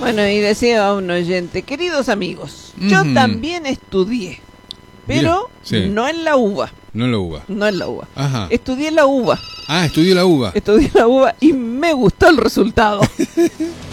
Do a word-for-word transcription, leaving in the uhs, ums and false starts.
Bueno, y decía un oyente, queridos amigos, uh-huh. yo también estudié, pero sí. no en la UBA. No en la UBA. No en la UBA. Ajá. Estudié en la UBA. Ah, estudié la UBA. Estudié en la UBA y me gustó el resultado.